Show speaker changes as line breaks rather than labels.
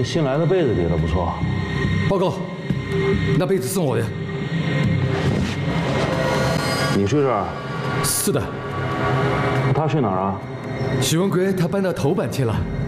新来的被子叠得不错。
报告，那被子送我的。
你睡这儿？
是的。
他睡哪儿啊？
许文贵他搬到头版去了。